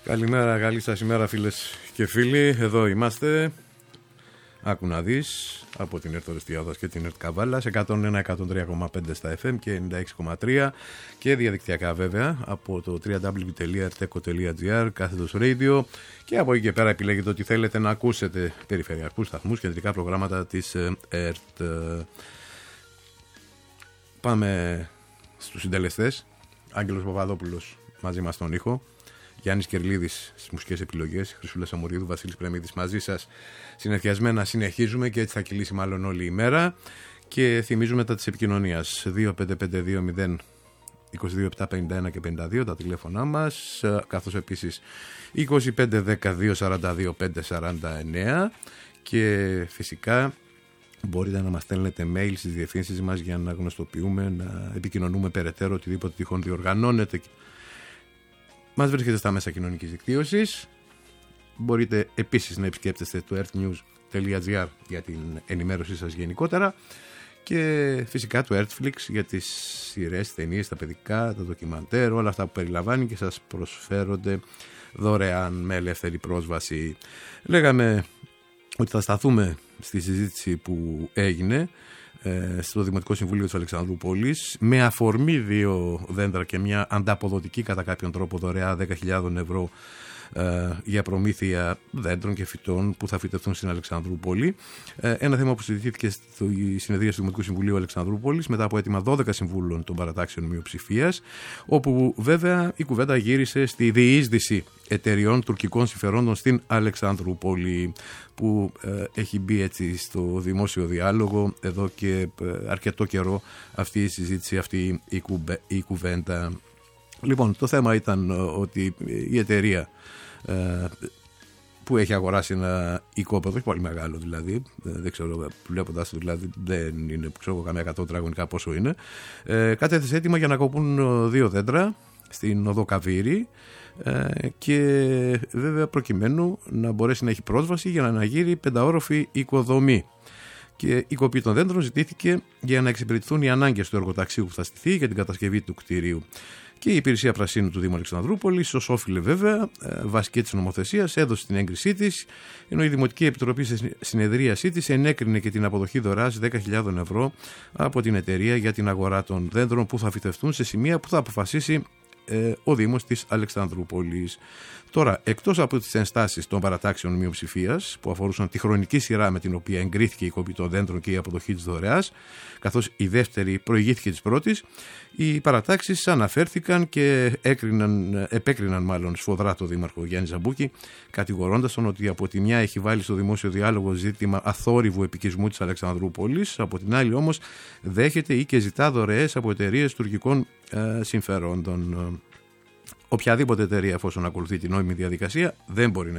Καλημέρα, καλή σας ημέρα φίλες και φίλοι. Εδώ είμαστε. Άκου να δεις, από την ΕΡΤ Ορεστιάδας και την ΕΡΤ Καβάλα σε 101,3,5 στα FM και 96,3 και διαδικτυακά βέβαια από το www.erteco.gr κάθετος radio, και από εκεί και πέρα επιλέγετε ότι θέλετε να ακούσετε περιφερειακούς σταθμούς και κεντρικά προγράμματα της ΕΡΤ. Πάμε στους συντελεστές. Άγγελος Παπαδόπουλος μαζί μας στον ήχο, Γιάννης Κερλίδης στις μουσικές επιλογές, Χρυσούλα Σαμουρίδου, Βασίλης Πρεμίδης μαζί σας. Συνεχιασμένα συνεχίζουμε και έτσι θα κυλήσει μάλλον όλη η μέρα. Και θυμίζουμε τα της επικοινωνίας 2552 022 751 και 52 τα τηλέφωνά μας, καθώς επίσης 2512 42 549, και φυσικά μπορείτε να μας στέλνετε mail στις διευθύνσεις μας για να γνωστοποιούμε, να επικοινωνούμε περαιτέρω οτιδήποτε τυχόν διοργανώνεται. Μας βρίσκεται στα μέσα κοινωνικής δικτύωσης. Μπορείτε επίσης να επισκέπτεστε το earthnews.gr για την ενημέρωσή σας γενικότερα, και φυσικά το Earthflix για τις σειρές, ταινίες, τα παιδικά, τα ντοκιμαντέρ, όλα αυτά που περιλαμβάνει και σας προσφέρονται δωρεάν με ελεύθερη πρόσβαση. Λέγαμε ότι θα σταθούμε στη συζήτηση που έγινε στο Δημοτικό Συμβούλιο της Αλεξανδρούπολης με αφορμή 2 δέντρα και μια ανταποδοτική κατά κάποιον τρόπο δωρεά 10.000 ευρώ για προμήθεια δέντρων και φυτών που θα φυτευτούν στην Αλεξανδρούπολη. Ένα θέμα που συζητήθηκε στη συνεδρία του Δημοτικού Συμβουλίου Αλεξανδρούπολης μετά από αίτημα 12 συμβούλων των παρατάξεων μειοψηφίας, όπου βέβαια η κουβέντα γύρισε στη διείσδυση εταιριών τουρκικών συμφερόντων στην Αλεξανδρούπολη, που έχει μπει έτσι στο δημόσιο διάλογο εδώ και αρκετό καιρό αυτή η συζήτηση, αυτή η κουβέντα. Λοιπόν, το θέμα ήταν ότι η εταιρεία που έχει αγοράσει ένα οικόπεδο, όχι πολύ μεγάλο δηλαδή, δεν ξέρω, βλέποντας το δηλαδή δεν είναι, ξέρω καμιά 100 τετραγωνικά πόσο είναι, κατέθεσε έτοιμα για να κοπούν 2 δέντρα στην οδό Καβύρη, και βέβαια προκειμένου να μπορέσει να έχει πρόσβαση για να αναγείρει 5όροφη οικοδομή. Και η κοπή των δέντρων ζητήθηκε για να εξυπηρετηθούν οι ανάγκες του εργοταξίου που θα στηθεί για την κατασκευή του κτηρίου. Και η Υπηρεσία Πρασίνου του Δήμου Αλεξανδρούπολης, ως όφιλε βέβαια, βασική της νομοθεσίας, έδωσε την έγκρισή της, ενώ η Δημοτική Επιτροπή σε συνεδρίασή της ενέκρινε και την αποδοχή δωρεάς 10.000 ευρώ από την εταιρεία για την αγορά των δέντρων που θα φυτευτούν σε σημεία που θα αποφασίσει ο Δήμος της Αλεξανδρούπολης. Τώρα, εκτός από τις ενστάσεις των παρατάξεων μειοψηφίας που αφορούσαν τη χρονική σειρά με την οποία εγκρίθηκε η κοπή των δέντρων και η αποδοχή της δωρεάς, καθώς η δεύτερη προηγήθηκε της πρώτης, οι παρατάξεις αναφέρθηκαν και επέκριναν μάλλον σφοδρά το Δήμαρχο Γιάννη Ζαμπούκη, κατηγορώντας τον ότι από τη μια έχει βάλει στο δημόσιο διάλογο ζήτημα αθόρυβου επικισμού της Αλεξανδρούπολης, από την άλλη όμως δέχεται ή και ζητά δωρεές από εταιρείες τουρκικών συμφερόντων. Οποιαδήποτε εταιρεία, εφόσον ακολουθεί την νόμιμη διαδικασία, δεν μπορεί να